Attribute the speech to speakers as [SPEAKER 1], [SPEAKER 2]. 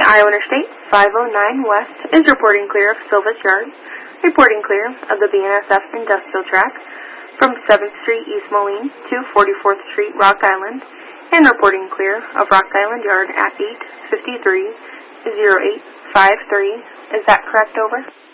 [SPEAKER 1] Iowa Interstate 509 West is reporting clear of Silvis Yard, reporting clear of the BNSF Industrial Track from 7th Street East Moline to 44th Street Rock Island, and reporting clear of Rock Island Yard at 853-0853. Is that correct, over?